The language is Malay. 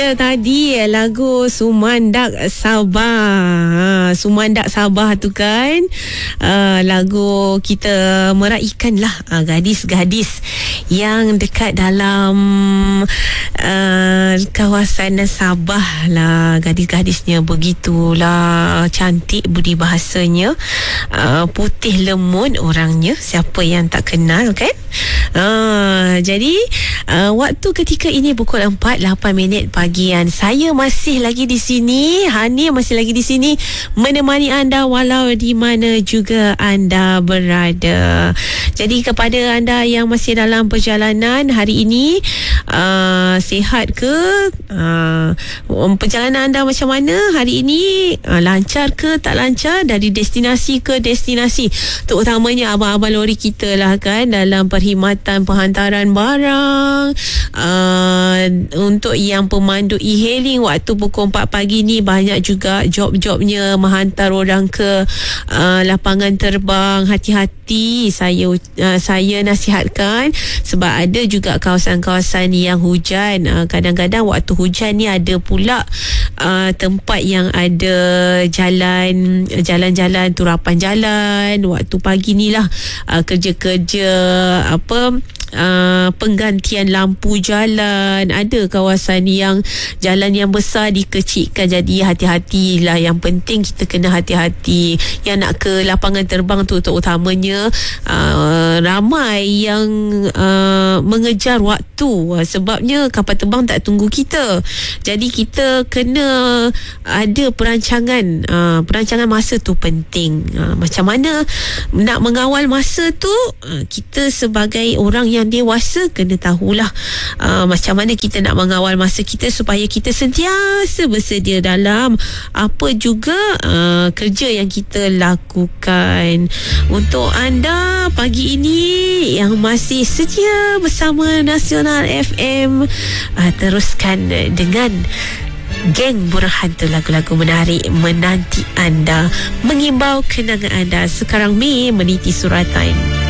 Tadi lagu Sumandak Sabah. Sumandak Sabah tu kan lagu kita meraihkan lah gadis-gadis yang dekat dalam kawasan Sabah lah. Gadis-gadisnya begitulah cantik budi bahasanya, putih lemun orangnya, siapa yang tak kenal kan. Jadi waktu ketika ini pukul 4:08 pagian. Saya masih lagi di sini, Hani masih lagi di sini menemani anda walau di mana juga anda berada. Jadi kepada anda yang masih dalam perjalanan hari ini, sihat ke? Perjalanan anda macam mana hari ini? Lancar ke tak lancar? Dari destinasi ke destinasi, terutamanya abang-abang lori kita lah kan, dalam perkhidmatan penghantaran barang. Untuk yang pemandu e-hailing waktu pukul 4 pagi ni banyak juga job-jobnya menghantar orang ke lapangan terbang. Hati-hati, saya nasihatkan, sebab ada juga kawasan-kawasan yang hujan. Kadang-kadang waktu hujan ni ada pula tempat yang ada jalan-jalan turapan jalan waktu pagi ni lah, kerja-kerja penggantian lampu jalan. Ada kawasan yang jalan yang besar dikecilkan, jadi hati-hatilah. Yang penting kita kena hati-hati. Yang nak ke lapangan terbang tu terutamanya ramai yang mengejar waktu, sebabnya kapal terbang tak tunggu kita. Jadi kita kena ada perancangan. Perancangan masa tu penting. Macam mana nak mengawal masa tu, kita sebagai orang yang dewasa kena tahulah macam mana kita nak mengawal masa kita supaya kita sentiasa bersedia dalam apa juga kerja yang kita lakukan. Untuk anda pagi ini yang masih setia bersama Nasional FM, teruskan dengan Geng Burhan tu, lagu-lagu menarik menanti anda, mengimbau kenangan anda. Sekarang Mi meniti suratan.